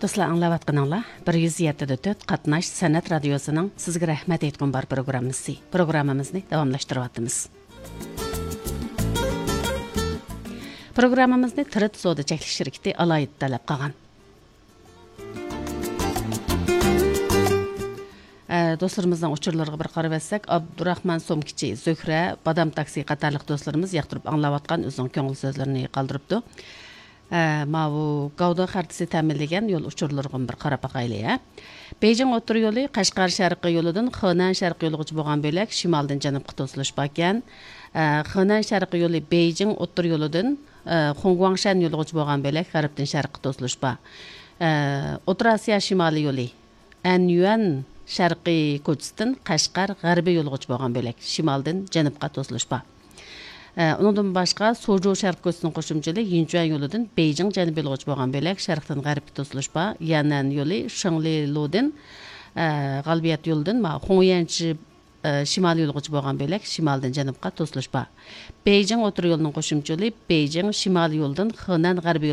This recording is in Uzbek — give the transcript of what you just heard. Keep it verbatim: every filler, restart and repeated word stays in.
Dostlar anlayatqanыңlar bir yuz yetti nöqta to'rt Qatnash San'at radiosuning sizga rahmat aytgan bar programmasi. Programmamizni davomlashtiryapmiz. Programmamizni Tirit Soda chekilish shirkati alayit talab qilgan. Dostlarımızdan uçurlarına bir qarab etsak, Abdurrahman Somkichi, Zöhre, Badam Taksi qatarlıq dostlarımız yaqtırıb anlayatqan özünün köngül sözlerini qaldırıbdı. Ma bu Gavda xaritasi ta'minlagan yo'l uchurlariga bir qarab baqaylik. Beijing o'tir yo'li Qashqar sharqiy yo'lidan Henan sharqiy yo'liga bo'lgan bo'lak shimoldan janubga to'silish ekan. Henan sharqiy yo'li Beijing o'tir yo'lidan Hongguangshan yo'liga bo'lgan bo'lak g'arbdan sharqqa to'silish bor. O'rta Osiyo shimoliy yo'li Anyuan sharqiy ko'chasidan Qashqar g'arbiy yo'liga bo'lgan bo'lak shimoldan janubga to'silish bor. Ondan başqa Sojo şərq ko'chasining qo'shimchali Yinchuan yo'lidan Beijing janubiy yo'liga bo'lgan bo'lak sharqdan g'arbga to'silish bor. Yanan yo'li Shangli-Lodan G'albiyat yo'lidan ma Hongyanchi shimoliy yo'liga bo'lgan bo'lak shimoldan janubga to'silish bor. Beijing o'tir yo'lining qo'shimchali Beijing shimoliy yo'lidan Henan g'arbiy